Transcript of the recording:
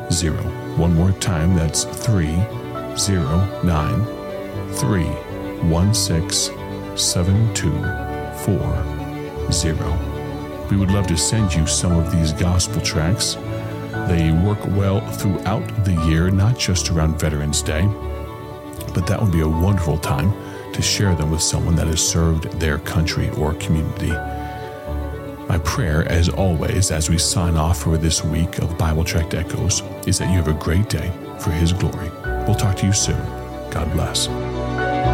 One more time, that's 309-316-7240. We would love to send you some of these gospel tracts. They work well throughout the year, not just around Veterans Day, but that would be a wonderful time to share them with someone that has served their country or community. My prayer, as always, as we sign off for this week of Bible Tract Echoes, is that you have a great day for His glory. We'll talk to you soon. God bless.